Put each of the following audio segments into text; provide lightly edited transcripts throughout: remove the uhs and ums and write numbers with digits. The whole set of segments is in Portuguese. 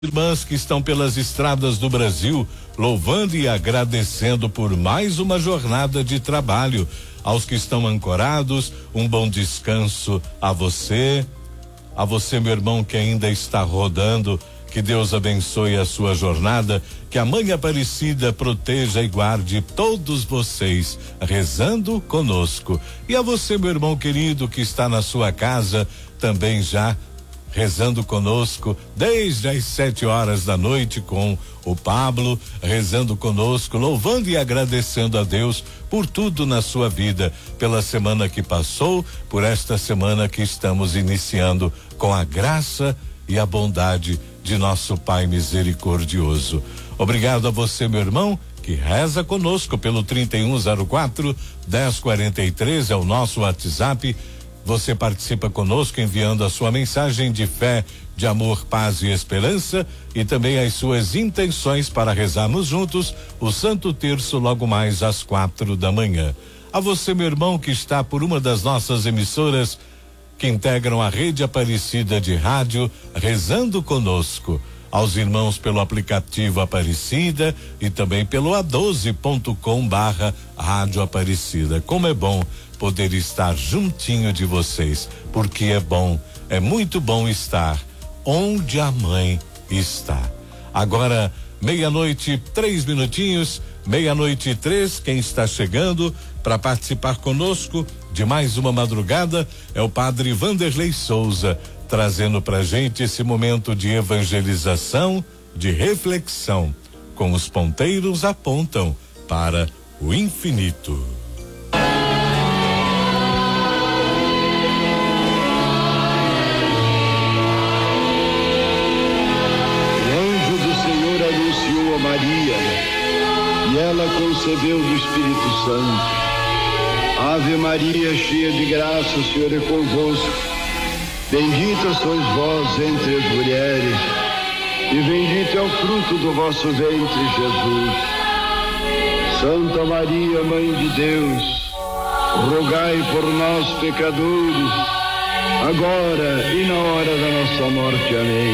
Irmãs que estão pelas estradas do Brasil, louvando e agradecendo por mais uma jornada de trabalho. Aos que estão ancorados, um bom descanso a você, meu irmão que ainda está rodando. Que Deus abençoe a sua jornada, que a Mãe Aparecida proteja e guarde todos vocês, rezando conosco. E a você, meu irmão querido, que está na sua casa, também já rezando conosco desde as 7 horas da noite com o Pablo, rezando conosco, louvando e agradecendo a Deus por tudo na sua vida, pela semana que passou, por esta semana que estamos iniciando com a graça e a bondade de nosso Pai misericordioso. Obrigado a você, meu irmão, que reza conosco pelo 3104-1043, é o nosso WhatsApp. Você participa conosco enviando a sua mensagem de fé, de amor, paz e esperança e também as suas intenções para rezarmos juntos o Santo Terço logo mais às 4 da manhã. A você, meu irmão, que está por uma das nossas emissoras que integram a Rede Aparecida de Rádio, rezando conosco. Aos irmãos pelo aplicativo Aparecida e também pelo a12.com/Rádio Aparecida. Como é bom poder estar juntinho de vocês, porque é bom, é muito bom estar onde a mãe está. Agora, 00:03, 00:03, quem está chegando para participar conosco de mais uma madrugada é o Padre Vanderlei Souza, trazendo pra gente esse momento de evangelização, de reflexão, com os ponteiros apontam para o infinito. O anjo do Senhor anunciou a Maria e ela concebeu do Espírito Santo. Ave Maria, cheia de graça, o Senhor é convosco. Bendita sois vós entre as mulheres, e bendito é o fruto do vosso ventre, Jesus. Santa Maria, Mãe de Deus, rogai por nós, pecadores, agora e na hora da nossa morte. Amém.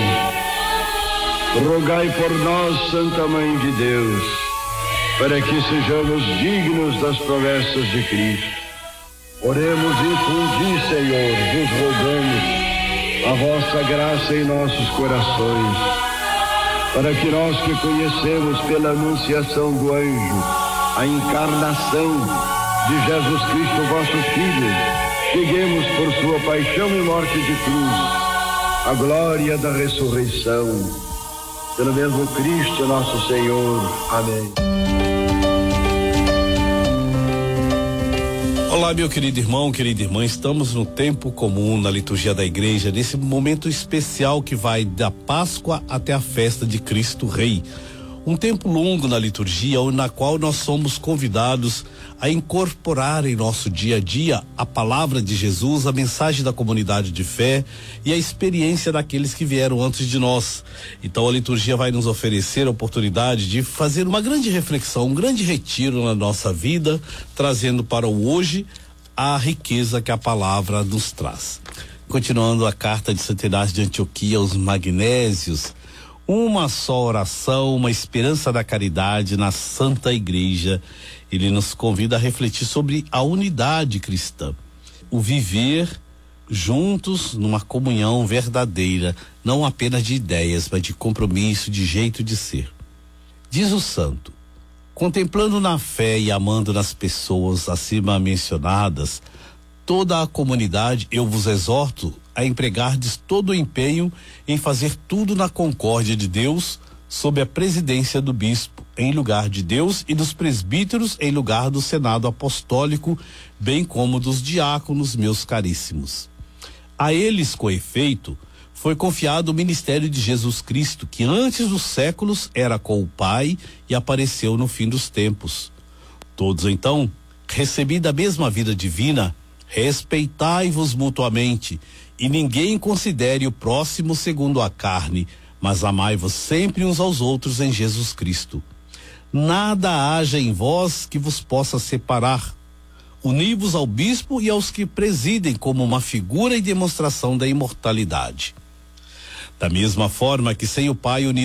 Rogai por nós, Santa Mãe de Deus, para que sejamos dignos das promessas de Cristo. Oremos, infundi, Senhor, vos rogamos a vossa graça em nossos corações, para que nós que conhecemos pela anunciação do anjo a encarnação de Jesus Cristo, vosso Filho, cheguemos por sua paixão e morte de cruz à glória da ressurreição. Pelo mesmo Cristo nosso Senhor. Amém. Olá, meu querido irmão, querida irmã, estamos no tempo comum na liturgia da igreja, nesse momento especial que vai da Páscoa até a festa de Cristo Rei. Um tempo longo na liturgia, na qual nós somos convidados a incorporar em nosso dia a dia a palavra de Jesus, a mensagem da comunidade de fé e a experiência daqueles que vieram antes de nós. Então a liturgia vai nos oferecer a oportunidade de fazer uma grande reflexão, um grande retiro na nossa vida, trazendo para o hoje a riqueza que a palavra nos traz. Continuando a carta de Santa Inácio de Antioquia aos Magnésios, uma só oração, uma esperança da caridade na Santa Igreja. Ele nos convida a refletir sobre a unidade cristã, o viver juntos numa comunhão verdadeira, não apenas de ideias, mas de compromisso, de jeito de ser. Diz o santo: contemplando na fé e amando nas pessoas acima mencionadas, toda a comunidade, eu vos exorto a empregardes todo o empenho em fazer tudo na concórdia de Deus, sob a presidência do bispo, em lugar de Deus, e dos presbíteros em lugar do senado apostólico, bem como dos diáconos, meus caríssimos. A eles, com efeito, foi confiado o ministério de Jesus Cristo, que antes dos séculos era com o Pai e apareceu no fim dos tempos. Todos, então, recebida a mesma vida divina, respeitai-vos mutuamente, e ninguém considere o próximo segundo a carne, mas amai-vos sempre uns aos outros em Jesus Cristo. Nada haja em vós que vos possa separar. Uni-vos ao bispo e aos que presidem como uma figura e demonstração da imortalidade. Da mesma forma que sem o Pai unido